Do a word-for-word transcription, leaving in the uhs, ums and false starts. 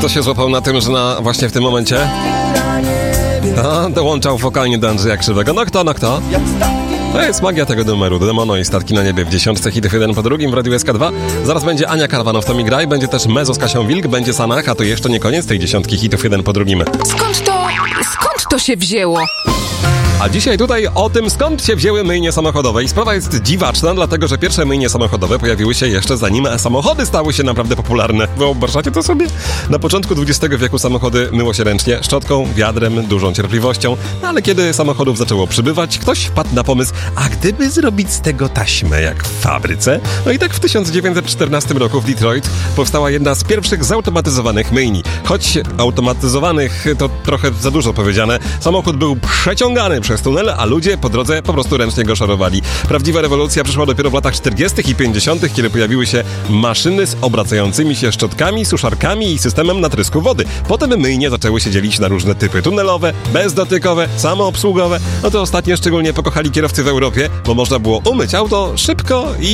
Kto się złapał na tym, że na właśnie w tym momencie a, dołączał wokalnie do Andrzeja Krzywego? No kto, no kto? To jest magia tego numeru. Demono i Statki na niebie w dziesiątce hitów jeden po drugim w Radiu S K dwa. Zaraz będzie Ania Karwanow, to mi graj, będzie też Mezo z Kasią Wilk, będzie Sanach, a to jeszcze nie koniec tej dziesiątki hitów jeden po drugim. Skąd to, skąd to się wzięło? A dzisiaj tutaj o tym, skąd się wzięły myjnie samochodowe. I sprawa jest dziwaczna, dlatego że pierwsze myjnie samochodowe pojawiły się jeszcze zanim samochody stały się naprawdę popularne. Wyobrażacie to sobie? Na początku dwudziestego wieku samochody myło się ręcznie, szczotką, wiadrem, dużą cierpliwością. No ale kiedy samochodów zaczęło przybywać, ktoś wpadł na pomysł, a gdyby zrobić z tego taśmę, jak w fabryce? No i tak w tysiąc dziewięćset czternastym roku w Detroit powstała jedna z pierwszych zautomatyzowanych myjni. Choć automatyzowanych to trochę za dużo powiedziane, samochód był przeciągany przez tunel, a ludzie po drodze po prostu ręcznie go szorowali. Prawdziwa rewolucja przyszła dopiero w latach czterdziestych i pięćdziesiątych, kiedy pojawiły się maszyny z obracającymi się szczotkami, suszarkami i systemem natrysku wody. Potem myjnie zaczęły się dzielić na różne typy tunelowe, bezdotykowe, samoobsługowe. No to ostatnio szczególnie pokochali kierowcy w Europie, bo można było umyć auto szybko i